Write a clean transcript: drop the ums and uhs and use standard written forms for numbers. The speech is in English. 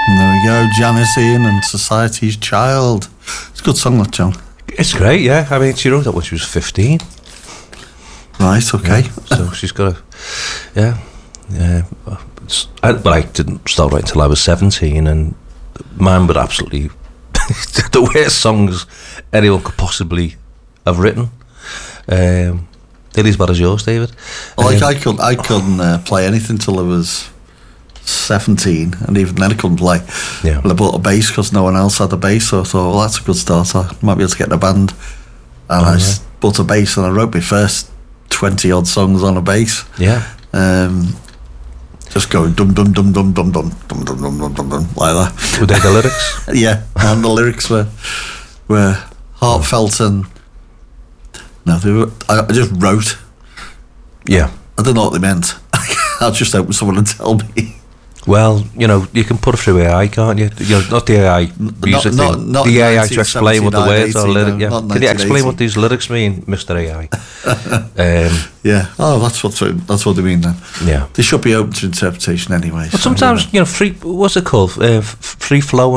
There we go, Janice Ian and Society's Child. It's a good song, that, John. It's great, yeah. I mean, she wrote that when she was 15. Right, okay. Yeah, so she's got a... Yeah. I didn't start writing until I was 17, and mine were absolutely the worst songs anyone could possibly have written. Nearly as bad as yours, David. Like, I couldn't play anything till I was 17, and even then I couldn't play. Yeah. Well, I bought a bass because no one else had a bass, so I thought, well, that's a good start. I might be able to get in a band. And I bought a bass, and I wrote my first 20 odd songs on a bass. Yeah. Just going dum dum dum dum dum dum dum dum dum dum dum dum like that. Were they the lyrics? Yeah, and the lyrics were heartfelt and I just wrote. Yeah. I don't know what they meant. I just hoping someone would tell me. Well, you can put it through AI, can't you? Not the AI music thing. Not the AI to explain what the words are. Yeah. Can you explain 1980. what these lyrics mean, Mr. AI? Yeah. Oh, that's what they mean then. Yeah. They should be open to interpretation anyway. But sometimes, free. What's it called? Free flow.